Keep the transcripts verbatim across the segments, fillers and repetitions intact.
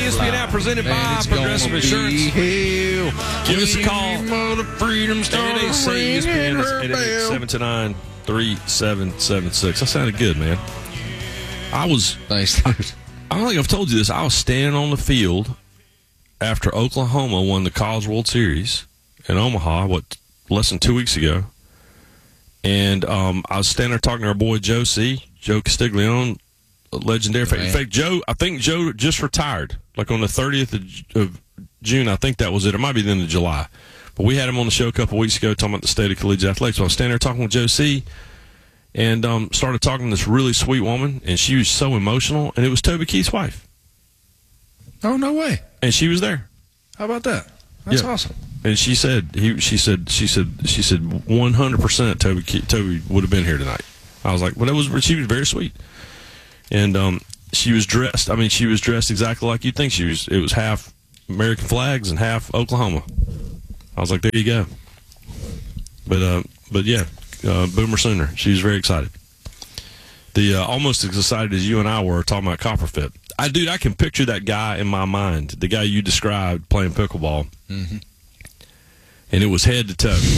E S P N app presented by Progressive Insurance. Give us a call. Freedom eight eight say E S P N. It's eight eight eight, seven two nine, three seven seven six. That sounded good, man. I was. Thanks, dude. I don't think I've told you this. I was standing on the field after Oklahoma won the College World Series in Omaha, what, less than two weeks ago. And um, I was standing there talking to our boy Joe C., Joe Castiglione, legendary. In fact, Joe, I think Joe just retired, like on the thirtieth of June. I think that was it. It might be the end of July. But we had him on the show a couple weeks ago talking about the state of collegiate athletics. So I was standing there talking with Joe C., and um, started talking to this really sweet woman, and she was so emotional, and it was Toby Keith's wife. Oh, no way. And she was there. How about that? That's yeah. awesome. And she said, he, she said, she said, she said, one hundred percent Toby, Toby would have been here tonight. I was like, well, that was, she was very sweet. And um, she was dressed, I mean, she was dressed exactly like you'd think she was. It was half American flags and half Oklahoma. I was like, there you go. But, uh, but yeah, uh, Boomer Sooner. She was very excited. The uh, almost as excited as you and I were talking about Copperfit. I, dude, I can picture that guy in my mind, the guy you described playing pickleball. Mm-hmm. And it was head to toe.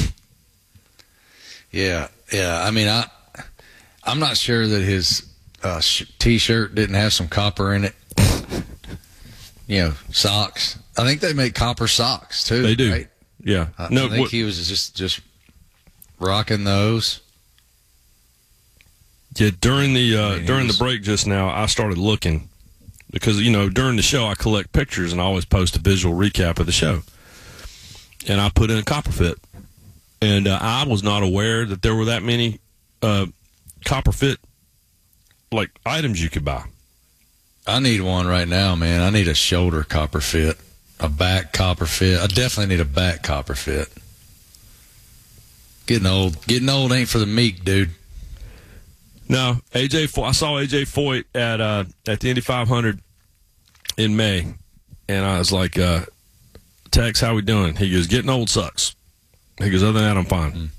Yeah, yeah. I mean, I, I'm not sure that his uh, sh- T-shirt didn't have some copper in it. You know, socks. I think they make copper socks too. They do. Right? Yeah. I, no, I think what, he was just just rocking those. Yeah. During the uh, I mean, during was, the break just now, I started looking because you know during the show I collect pictures and I always post a visual recap of the show. And I put in a Copperfit, and uh, I was not aware that there were that many uh, Copperfit like items you could buy. I need one right now, man. I need a shoulder Copperfit, a back Copperfit. I definitely need a back Copperfit. Getting old, getting old ain't for the meek, dude. No, A J. Fo- I saw A J Foyt at uh, at the Indy five hundred in May, and I was like. Uh, Tex, how we doing? He goes, getting old sucks. He goes, other than that, I'm fine. Mm.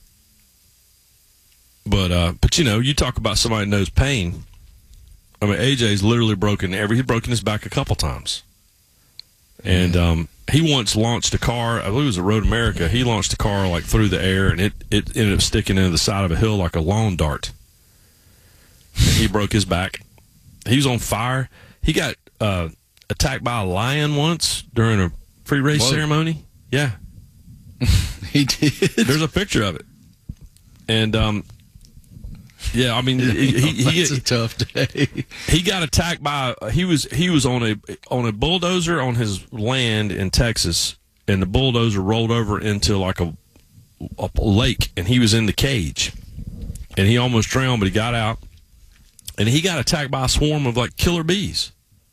But, uh, but you know, you talk about somebody who knows pain. I mean, A J's literally broken every, he's broken his back a couple times. And um, he once launched a car, I believe it was a Road America. He launched a car like through the air, and it, it ended up sticking into the side of a hill like a lawn dart. And he broke his back. He was on fire. He got uh, attacked by a lion once during a pre-race Whoa. ceremony. Yeah. He did. There's a picture of it. And, um, yeah, I mean, he, he, That's he, a tough day. He got attacked by, he was, he was on a, on a bulldozer on his land in Texas, and the bulldozer rolled over into like a, a lake, and he was in the cage. And he almost drowned, but he got out. And he got attacked by a swarm of like killer bees.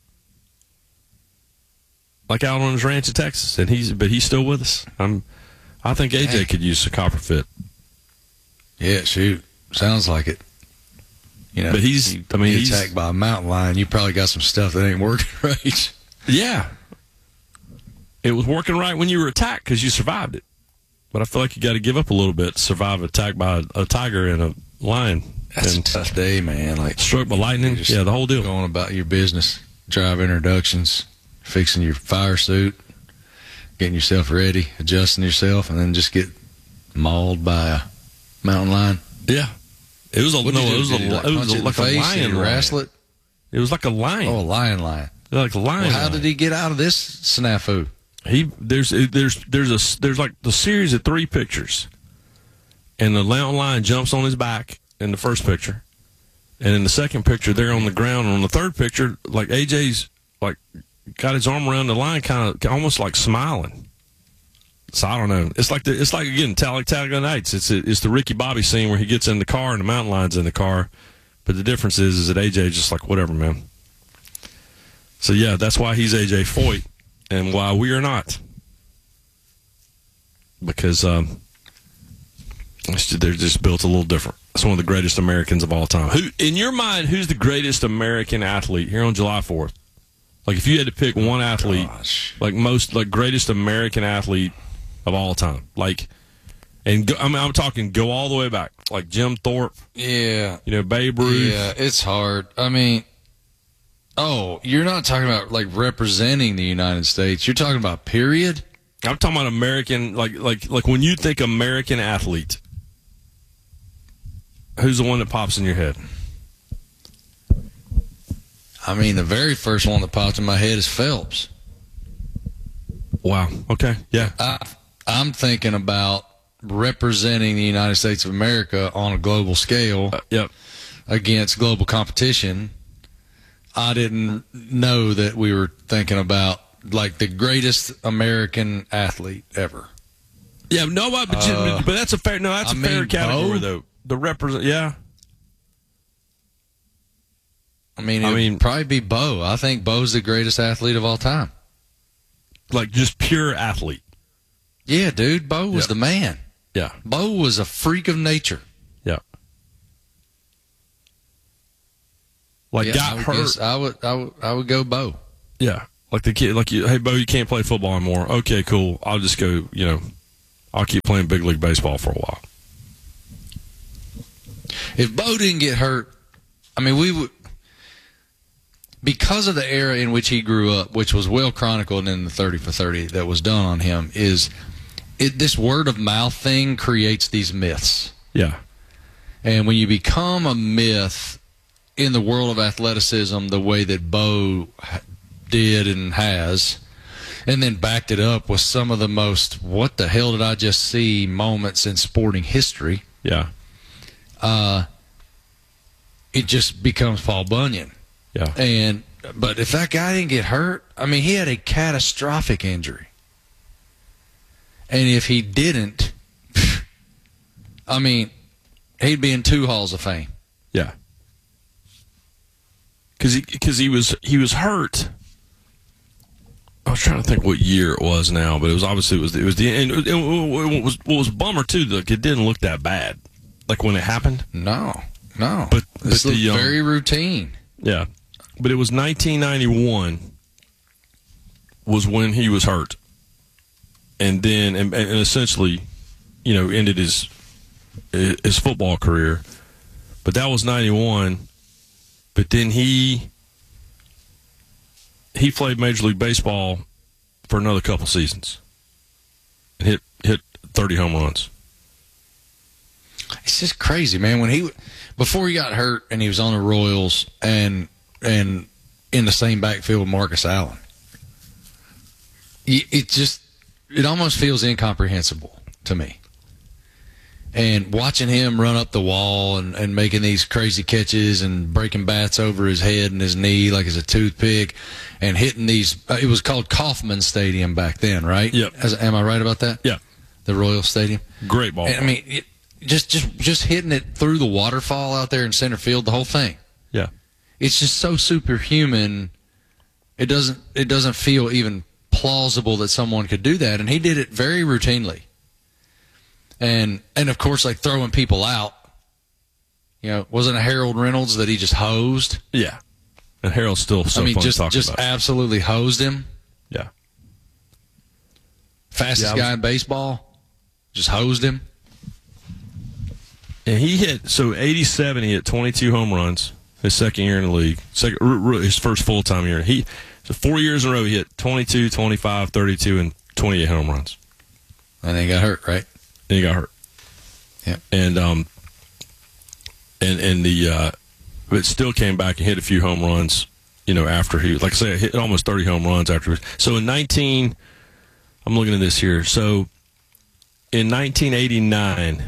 Like out on his ranch in Texas, and he's but he's still with us. I'm, I think A J Dang. could use a Copperfit. Yeah, shoot, sounds like it. You know, but he's. You, I mean, you he's attacked by a mountain lion. You probably got some stuff that ain't working right. Yeah, it was working right when you were attacked because you survived it. But I feel like you got to give up a little bit to survive an attack by a, a tiger and a lion. That's and a tough day, man. Like struck by lightning. Yeah, the whole deal. Going about your business, drive introductions. Fixing your fire suit, getting yourself ready, adjusting yourself, and then just get mauled by a mountain lion. Yeah, it was a what no, it was a like it was a, like a lion wrestle it. It was like a lion. Oh, a lion, lion, like a lion. Well, how lion. did he get out of this snafu? He there's there's there's a there's like the series of three pictures, and the mountain lion jumps on his back in the first picture, and in the second picture they're on the ground. And on the third picture, like A J's like. Got his arm around the line, kind of almost like smiling. So I don't know. It's like the, it's like again, Talladega Nights. It's it's the Ricky Bobby scene where he gets in the car and the mountain lion's in the car, but the difference is is that A J just like whatever, man. So yeah, that's why he's A J Foyt, and why we are not, because um, they're just built a little different. That's one of the greatest Americans of all time. Who, in your mind, who's the greatest American athlete here on July fourth? Like, if you had to pick one athlete, Gosh. like most, like greatest American athlete of all time, like, and go, I mean, I'm talking go all the way back, like Jim Thorpe, Yeah. you know, Babe Ruth. Yeah, it's hard. I mean, Oh, you're not talking about like representing the United States. You're talking about period. I'm talking about American, like like like when you think American athlete, who's the one that pops in your head? I mean, the very first one that popped in my head is Phelps. Wow. Okay. Yeah. I, I'm thinking about representing the United States of America on a global scale Uh, yep. against global competition. I didn't know that we were thinking about like the greatest American athlete ever. Yeah. No, but but, Uh, but that's a fair. No, that's I a fair mean, category Bo? though. The represent. Yeah. I mean, I it mean- would probably be Bo. I think Bo's the greatest athlete of all time. Like just pure athlete. Yeah, dude, Bo was Yeah. the man. Yeah. Bo was a freak of nature. Yeah. Like Yeah, I got would hurt. guess- I would, I would, I would go Bo. Yeah. Like the kid. Like you. Hey, Bo, you can't play football anymore. Okay, cool. I'll just go. You know, I'll keep playing big league baseball for a while. If Bo didn't get hurt, I mean, we would, because of the era in which he grew up, which was well chronicled in the thirty for thirty that was done on him, is it, this word of mouth thing creates these myths. Yeah. And when you become a myth in the world of athleticism the way that Bo did and has, and then backed it up with some of the most, what the hell did I just see moments in sporting history, Yeah. uh, it just becomes Paul Bunyan. Yeah. And but if that guy didn't get hurt, I mean, he had a catastrophic injury. And if he didn't, I mean, he'd be in two halls of fame. Yeah. Because he, cause he was he was hurt. I was trying to think what year it was now, but it was obviously it was it was the and it, it was what was a bummer too. Like it didn't look that bad, like when it happened. No, no. But- this but looked the, um, very routine. Yeah, but it was nineteen ninety-one was when he was hurt, and then and, and essentially, you know, ended his his football career. But that was ninety-one. But then he he played Major League Baseball for another couple seasons and hit hit thirty home runs. It's just crazy, man. When he before he got hurt and he was on the Royals and and in the same backfield with Marcus Allen, it just it almost feels incomprehensible to me. And watching him run up the wall and, and making these crazy catches and breaking bats over his head and his knee like it's a toothpick and hitting these, uh, it was called Kauffman Stadium back then, right? Yep. As, am I right about that? Yeah. The Royal Stadium. Great ball. And, I mean, it, just just just hitting it through the waterfall out there in center field, the whole thing. Yeah. It's just so superhuman. It doesn't it doesn't feel even plausible that someone could do that, and he did it very routinely. And and of course, like throwing people out. You know, wasn't it Harold Reynolds that he just hosed? Yeah. And Harold's still so I mean, fun just to talk just about. absolutely hosed him. Yeah. Fastest Yeah, I was- guy in baseball, just hosed him. And he hit, so eighty-seven, he hit twenty-two home runs his second year in the league. Second, r- r- his first full-time year. He, so four years in a row, he hit twenty-two, twenty-five, thirty-two, and twenty-eight home runs. And then he got hurt, right? Then he got hurt. Yeah. And, um, and, and the, uh, but still came back and hit a few home runs, you know, after he, like I say, hit almost thirty home runs after. So in nineteen, I'm looking at this here. So in nineteen eighty-nine,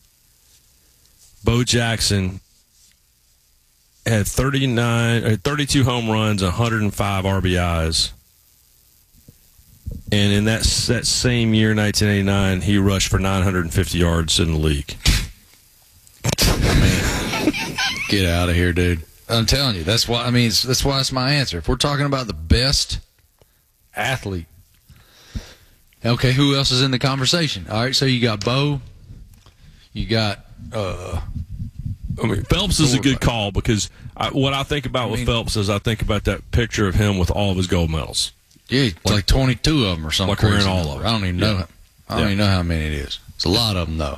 Bo Jackson had thirty-nine, or thirty-two home runs, one hundred five R B Is. And in that that same year, nineteen eighty-nine, he rushed for nine hundred fifty yards in the league. Get out of here, dude. I'm telling you, that's why. I mean, it's, that's why it's my answer. If we're talking about the best athlete, okay, who else is in the conversation? All right, so you got Bo, you got. Uh, I mean, Phelps is a good call because I, what I think about I with mean- Phelps is I think about that picture of him with all of his gold medals. yeah, it's like, twenty-two of them or something. like wearing crazy all number. of them. I don't even Yeah. know. I don't Yeah. even know how many it is. It's a lot of them, though.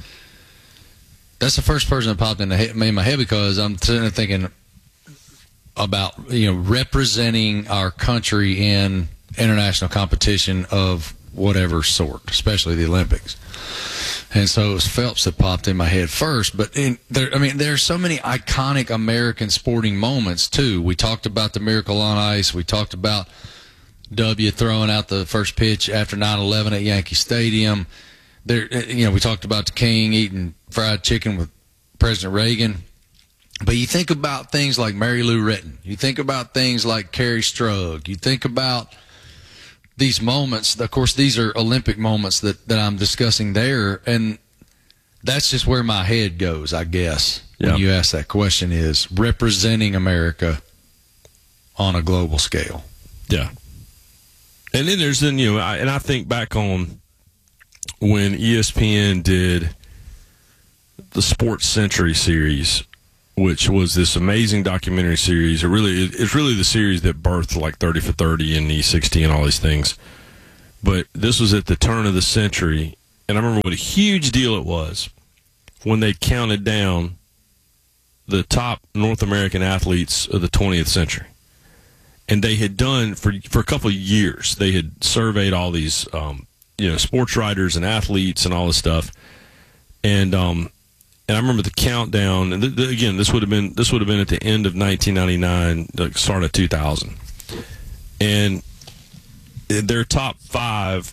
That's the first person that popped in, the head, in my head because I'm sitting there thinking, about, you know, representing our country in international competition of whatever sort, especially the Olympics. And so it was Phelps that popped in my head first. But in there, I mean, there are so many iconic American sporting moments too. We talked about the Miracle on Ice. We talked about W throwing out the first pitch after nine eleven at Yankee Stadium. There, you know, we talked about the King eating fried chicken with President Reagan. But you think about things like Mary Lou Retton. You think about things like Carrie Strug. You think about these moments. Of course, these are Olympic moments that, that I'm discussing there, and that's just where my head goes, I guess, when yeah. you ask that question, is representing America on a global scale. Yeah. And then there's, then you know, I, and I think back on when E S P N did the Sports Century series, which was this amazing documentary series. It really, it's really the series that birthed like thirty for thirty and E sixty and all these things. But this was at the turn of the century, and I remember what a huge deal it was when they counted down the top North American athletes of the twentieth century. And they had done, for for a couple of years, they had surveyed all these, um, you know, sports writers and athletes and all this stuff. And, um, And I remember the countdown, and th- th- again, this would have been this would have been at the end of nineteen ninety-nine, the start of two thousand, and their top five.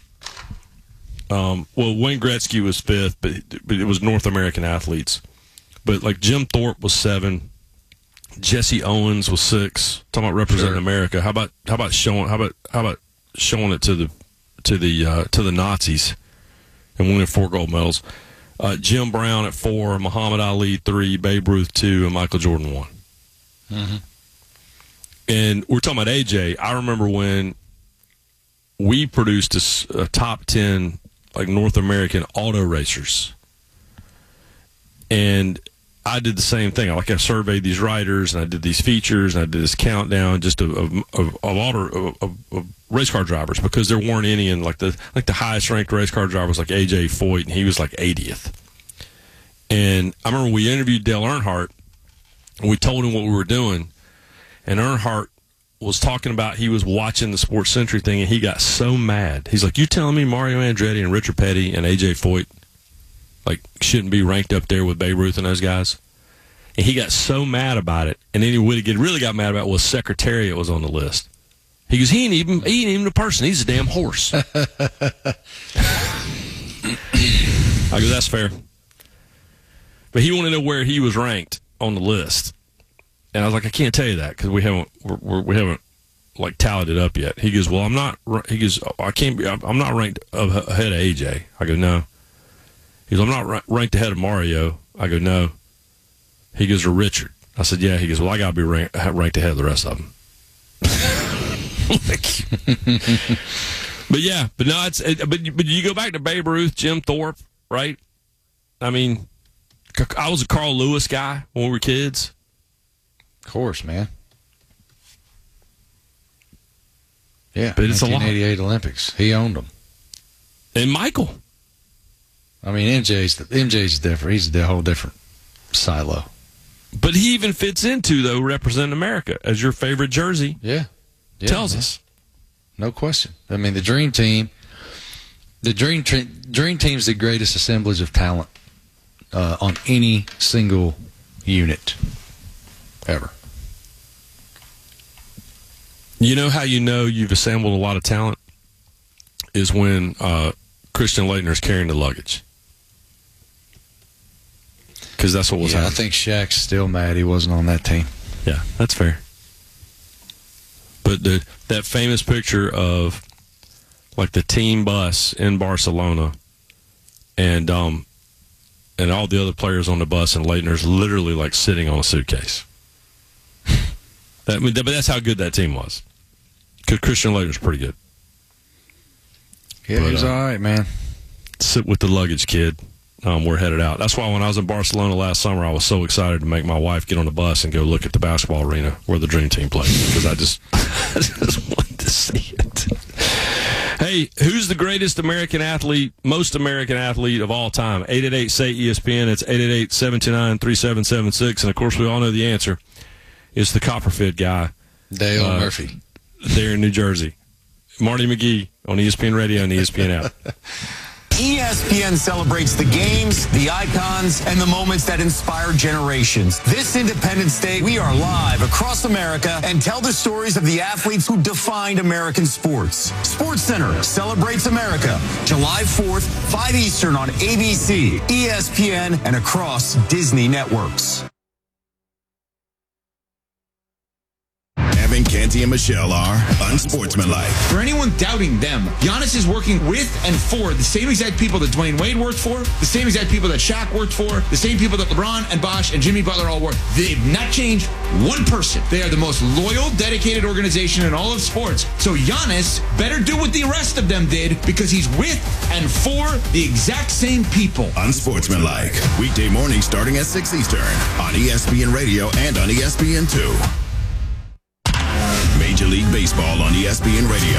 Um, well, Wayne Gretzky was fifth, but, but it was North American athletes. But like Jim Thorpe was seven, Jesse Owens was six. Talking about representing Sure. America. How about how about showing how about how about showing it to the to the uh, to the Nazis and winning four gold medals. Uh, Jim Brown at four, Muhammad Ali three, Babe Ruth two, and Michael Jordan one. Mm-hmm. And we're talking about A J. I remember when we produced a, a top ten like North American auto racers, and I did the same thing. Like I surveyed these riders, and I did these features, and I did this countdown just of of, of, of auto of, of, of race car drivers, because there weren't any in like the like the highest ranked race car driver was like A J Foyt, and he was like eightieth. And I remember we interviewed Dale Earnhardt, and we told him what we were doing, and Earnhardt was talking about he was watching the Sports Century thing, and he got so mad. He's like, "You telling me Mario Andretti and Richard Petty and A J Foyt like shouldn't be ranked up there with Babe Ruth and those guys?" And he got so mad about it. And then what he really got mad about was Secretariat was on the list. He goes, he ain't even he ain't even a person. He's a damn horse. I go, that's fair. But he wanted to know where he was ranked on the list. And I was like, I can't tell you that because we haven't we're, we're, we haven't like tallied it up yet. He goes, well, I'm not. He goes, I can't be. I'm not ranked ahead of A J. I go, no. He goes, I'm not ranked ahead of Mario. I go, no. He goes, or Richard. I said, yeah. He goes, well, I got to be ranked, ranked ahead of the rest of them. But yeah, but no, it's it, but but you go back to Babe Ruth, Jim Thorpe, right? I mean, I was a Carl Lewis guy when we were kids. Of course, man. Yeah, but it's a lot. nineteen eighty-eight Olympics. He owned them. And Michael. I mean, M J's the, M J's different. He's a whole different silo. But he even fits into, though, representing America as your favorite jersey. Yeah. yeah tells man. us. No question. I mean, the Dream Team, the Dream tra- Dream Team's the greatest assemblage of talent uh, on any single unit ever. You know how you know you've assembled a lot of talent is when uh, Christian Laettner's carrying the luggage. Because that's what was yeah, happening. I think Shaq's still mad he wasn't on that team. Yeah, that's fair. But the that famous picture of like the team bus in Barcelona and um and all the other players on the bus and Laettner's literally like sitting on a suitcase. that, I mean, but that's how good that team was. Because Christian Laettner's pretty good. Yeah, but, he was uh, all right, man. Sit with the luggage, kid. Um, we're headed out. That's why when I was in Barcelona last summer, I was so excited to make my wife get on the bus and go look at the basketball arena where the Dream Team played because I just, I just wanted to see it. Hey, who's the greatest American athlete, most American athlete of all time? eight eight eight, S A Y, E S P N. It's eight eight eight, seven two nine, three seven seven six. And, of course, we all know the answer. It's the Copperfield guy. Dale uh, Murphy. There in New Jersey. Marty McGee on E S P N Radio and E S P N app. E S P N celebrates the games, the icons, and the moments that inspire generations. This Independence Day, we are live across America and tell the stories of the athletes who defined American sports. SportsCenter celebrates America, July fourth, five Eastern on A B C, E S P N, and across Disney networks. Evan, Canty, and Michelle are unsportsmanlike. For anyone doubting them, Giannis is working with and for the same exact people that Dwayne Wade worked for, the same exact people that Shaq worked for, the same people that LeBron and Bosh and Jimmy Butler all worked. They've not changed one person. They are the most loyal, dedicated organization in all of sports. So Giannis better do what the rest of them did because he's with and for the exact same people. Unsportsmanlike. Weekday mornings starting at six Eastern on E S P N Radio and on E S P N two. Major League Baseball on E S P N Radio.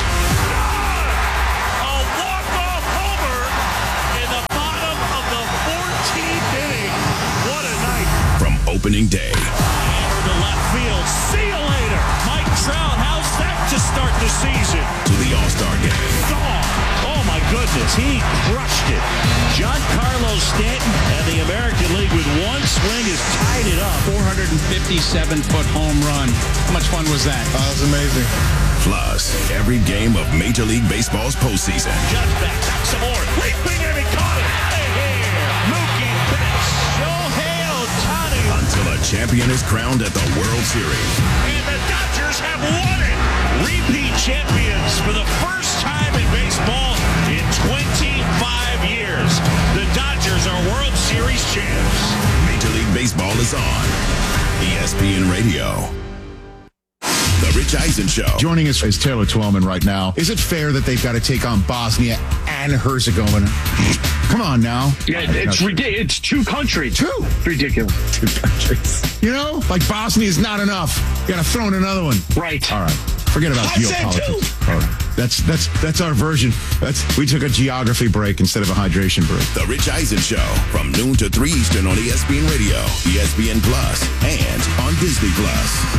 A walk-off homer in the bottom of the fourteenth inning. What a night. From opening day. Hammer to left field. See you later. Mike Trout, how's that to start the season? To the All-Star game. Gone. Oh, my goodness. He crushed it. Giancarlo Stanton and the American League with one swing has tied it up. four hundred fifty-seven foot home run. How much fun was that? Oh, it was amazing. Plus, every game of Major League Baseball's postseason. Just back, back some more. Leaping and he caught it. Hey, hey, Mookie Betts. Shohei Ohtani. Until a champion is crowned at the World Series. And the Dodgers have won it. Repeat champions for the first time in baseball in twenty-five years. The Dodgers are World Series champs. Major League Baseball is on E S P N Radio. The Rich Eisen Show. Joining us is Taylor Twellman right now. Is it fair that they've got to take on Bosnia and Herzegovina? Come on now. Yeah, it's no, ridiculous. It's two countries. Two. It's ridiculous. Two countries. You know, like Bosnia is not enough. You got to throw in another one. Right. All right. Forget about I said geopolitics. All right. That's that's that's our version. That's we took a geography break instead of a hydration break. The Rich Eisen Show from noon to three Eastern on E S P N Radio, E S P N Plus, and on Disney Plus.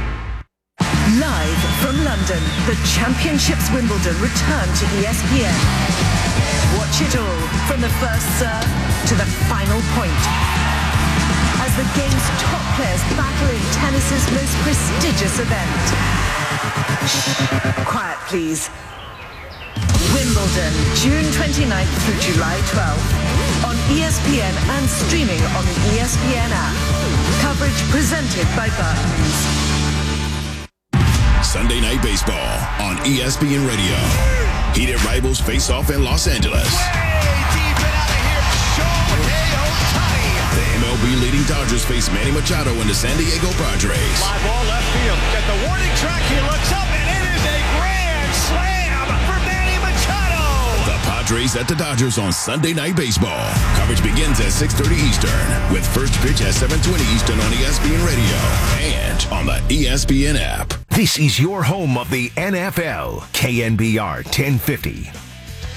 Live from London, the Championships Wimbledon return to E S P N. Watch it all from the first serve to the final point. As the game's top players battle in tennis's most prestigious event. Shh, quiet please. Wimbledon, June twenty-ninth through July twelfth. On E S P N and streaming on the E S P N app. Coverage presented by Burton's. Sunday Night Baseball on E S P N Radio. Heated rivals face off in Los Angeles. Way deep and out of here, Shohei Ohtani. The M L B leading Dodgers face Manny Machado and the San Diego Padres. Fly ball left field. At the warning track, he looks up, and it is a grand slam for Manny Machado. The Padres at the Dodgers on Sunday Night Baseball. Coverage begins at six thirty Eastern with first pitch at seven twenty Eastern on E S P N Radio and on the E S P N app. This is your home of the N F L, K N B R ten fifty.